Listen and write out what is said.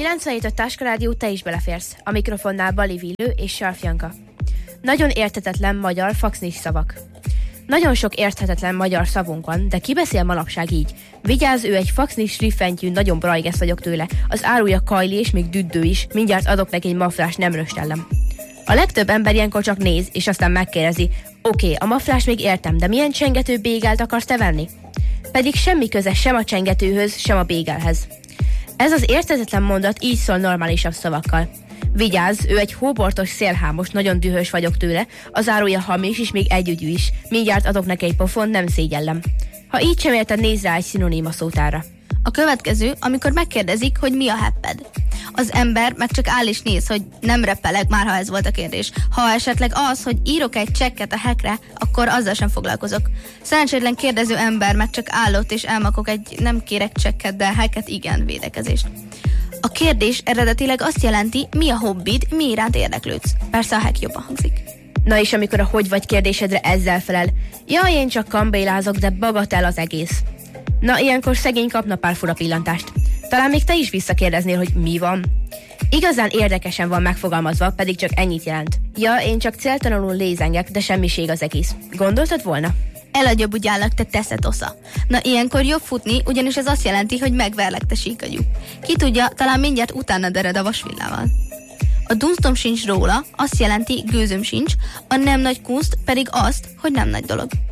97 a Táska Rádió, te is beleférsz. A mikrofonnál Bali Villő és Sarf Janka. Nagyon érthetetlen magyar faxnis szavak. Nagyon sok érthetetlen magyar szavunk van, de ki beszél manapság így? Vigyázz, ő egy faxnis riffentyű, nagyon brajgesz vagyok tőle. Az árulja Kajli és még düddő is, mindjárt adok neki egy maflás, nem röstellem. A legtöbb ember ilyenkor csak néz, és aztán megkérdezi, oké, a maflás még értem, de milyen csengető bégelt akarsz te venni? Pedig semmi köze sem a csengetőhöz, sem a bégelhez. Ez az érthetetlen mondat így szól normálisabb szavakkal. Vigyázz, ő egy hóbortos szélhámos, nagyon dühös vagyok tőle, az árulja hamis és még együgyű is. Mindjárt adok neki egy pofont, nem szégyellem. Ha így sem érted, nézz rá egy szinoníma szótára. A következő, amikor megkérdezik, hogy mi a hepped. Az ember meg csak áll és néz, hogy nem reppeleg, már ha ez volt a kérdés. Ha esetleg az, hogy írok egy csekket a hekre, akkor azzal sem foglalkozok. Szerencsétlen kérdező ember meg csak állott és elmakok egy nem kérek csekket, de heket igen védekezést. A kérdés eredetileg azt jelenti, mi a hobbid, mi iránt érdeklődsz. Persze a hek jobban hangzik. Na és amikor a hogy vagy kérdésedre ezzel felel. Jaj, én csak kambélázok, de bagatell az egész. Na, ilyenkor szegény kapna pár fura pillantást. Talán még te is visszakérdeznél, hogy mi van. Igazán érdekesen van megfogalmazva, pedig csak ennyit jelent. Ja, én csak céltalanul lézengek, de semmiség az egész. Gondoltad volna? Eladja bugyállak, te teszed osza. Na, ilyenkor jobb futni, ugyanis ez azt jelenti, hogy megverlek, te síkagyú. Ki tudja, talán mindjárt utána dered a vasvillával. A dunstom sincs róla, azt jelenti, gőzöm sincs, a nem nagy kunst pedig azt, hogy nem nagy dolog.